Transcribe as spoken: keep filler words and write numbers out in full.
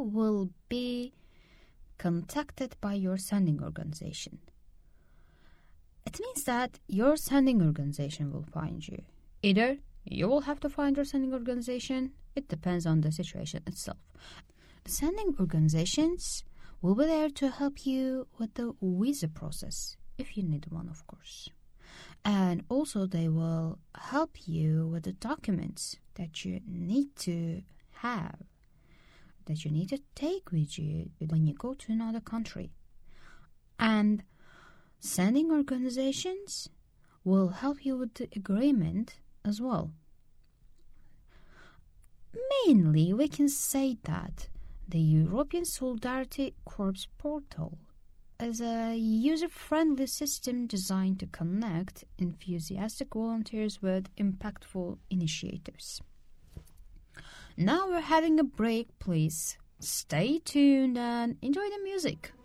you will be contacted by your sending organization. It means that your sending organization will find you. Either you will have to find your sending organization. It depends on the situation itself. The sending organizations will be there to help you with the visa process, if you need one, of course. And also they will help you with the documents that you need to have, that you need to take with you when you go to another country. And sending organizations will help you with the agreement as well. Mainly, we can say that the European Solidarity Corps portal is a user-friendly system designed to connect enthusiastic volunteers with impactful initiatives. Now we're having a break. Please stay tuned and enjoy the music.